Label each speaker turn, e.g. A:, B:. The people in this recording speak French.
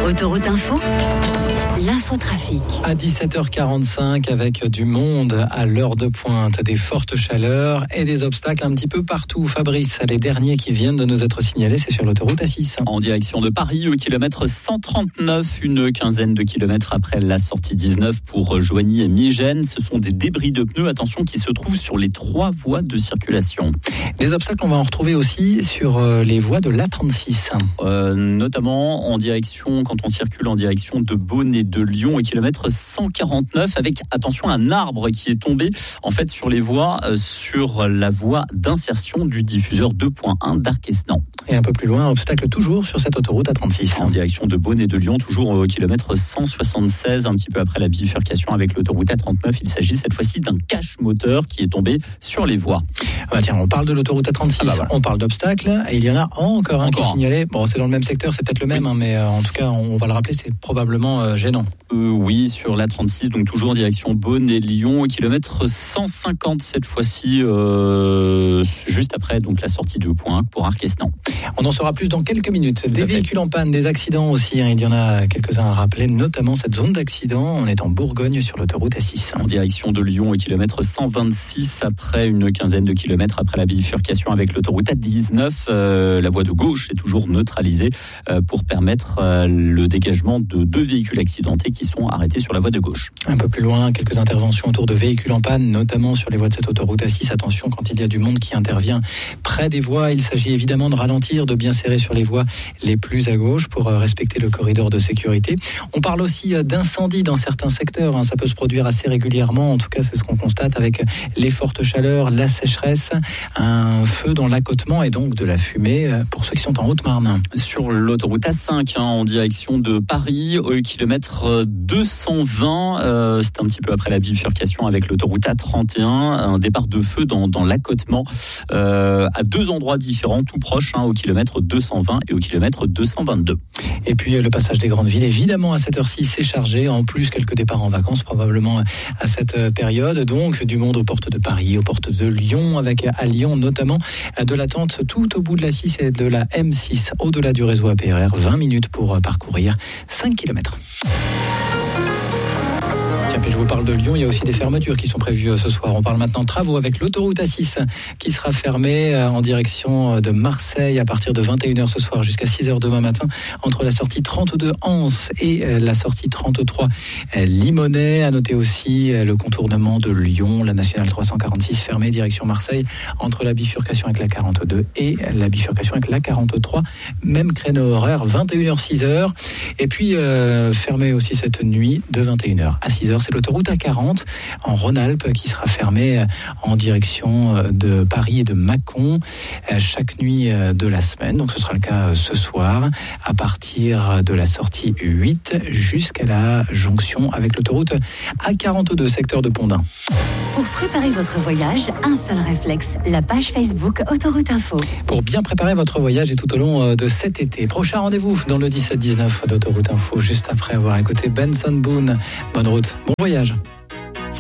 A: Autoroute Info, l'infotrafic.
B: À 17h45, avec du monde à l'heure de pointe, des fortes chaleurs et des obstacles un petit peu partout. Fabrice, les derniers qui viennent de nous être signalés, c'est sur l'autoroute A6.
C: En direction de Paris, au kilomètre 139, une quinzaine de kilomètres après la sortie 19 pour Joigny et Migène. Ce sont des débris de pneus, attention, qui se trouvent sur les 3 voies de circulation.
B: Des obstacles, on va en retrouver aussi sur les voies de l'A36.
C: Notamment en direction, quand on circule en direction de Beaune et de Lyon, au kilomètre 149, avec, attention, un arbre qui est tombé en fait sur les voies, sur la voie d'insertion du diffuseur 2.1 d'Arquesnan.
B: Et un peu plus loin, obstacle toujours sur cette autoroute A36.
C: En direction de Beaune et de Lyon, toujours au kilomètre 176, un petit peu après la bifurcation avec l'autoroute A39. Il s'agit cette fois-ci d'un cache-moteur qui est tombé sur les voies.
B: Tiens, on parle de l'autoroute A36, voilà. On parle d'obstacles, et il y en a encore un qui est signalé. Bon, c'est dans le même secteur, c'est peut-être le même, mais en tout cas, on va le rappeler, c'est probablement gênant.
C: Oui, sur l'A36, donc toujours en direction Beaune et Lyon, au kilomètre 150 cette fois-ci, juste après donc la sortie 2.1 pour Arquesnan.
B: On en saura plus dans quelques minutes. Des véhicules en panne, des accidents aussi, il y en a quelques-uns à rappeler, notamment cette zone d'accident. On est en Bourgogne sur l'autoroute A6.
C: En direction de Lyon, au kilomètre 126, après une quinzaine de kilomètres après la bifurcation avec l'autoroute A19, la voie de gauche est toujours neutralisée pour permettre le dégagement de 2 véhicules accidentés qui sont arrêtés sur la voie de gauche.
B: Un peu plus loin, quelques interventions autour de véhicules en panne, notamment sur les voies de cette autoroute A6. Attention, quand il y a du monde qui intervient près des voies, il s'agit évidemment de ralentir, de bien serrer sur les voies les plus à gauche pour respecter le corridor de sécurité. On parle aussi d'incendies dans certains secteurs. Ça peut se produire assez régulièrement. En tout cas, c'est ce qu'on constate avec les fortes chaleurs, la sécheresse, un feu dans l'accotement et donc de la fumée pour ceux qui sont en Haute-Marne.
C: Sur l'autoroute A5, en direction de Paris, au kilomètre 220, c'est un petit peu après la bifurcation avec l'autoroute A31, un départ de feu dans l'accotement à 2 endroits différents, tout proches, au kilomètre 220 et au kilomètre 222.
B: Et puis le passage des grandes villes, évidemment à cette heure-ci, c'est chargé. En plus, quelques départs en vacances probablement à cette période. Donc du monde aux portes de Paris, aux portes de Lyon, avec à Lyon notamment de l'attente tout au bout de la 6 et de la M6, au-delà du réseau APRR, 20 minutes pour parcourir 5 km. Puis je vous parle de Lyon, il y a aussi des fermetures qui sont prévues ce soir. On parle maintenant de travaux avec l'autoroute A6 qui sera fermée en direction de Marseille à partir de 21h ce soir jusqu'à 6h demain matin entre la sortie 32 Anse et la sortie 33 Limonest. À noter aussi le contournement de Lyon, la nationale 346 fermée direction Marseille entre la bifurcation avec la 42 et la bifurcation avec la 43. Même créneau horaire, 21h 6h. Et puis fermée aussi cette nuit de 21h à 6h. C'est l'autoroute A40 en Rhône-Alpes qui sera fermée en direction de Paris et de Mâcon chaque nuit de la semaine. Donc ce sera le cas ce soir à partir de la sortie 8 jusqu'à la jonction avec l'autoroute A42 secteur de Pondin.
A: Pour préparer votre voyage, un seul réflexe, la page Facebook Autoroute Info.
B: Pour bien préparer votre voyage et tout au long de cet été. Prochain rendez-vous dans le 17-19 d'Autoroute Info juste après avoir écouté Benson Boone. Bonne route. Bon voyage.